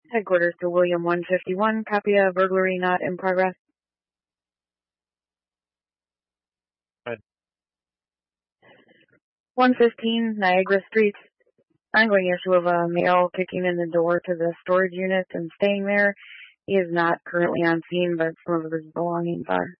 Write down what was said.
Headquarters to William 151, copy of burglary not in progress. Right. 115 Niagara Street. Ongoing issue of a male kicking in the door to the storage unit and staying there. He is not currently on scene, but some of his belongings are.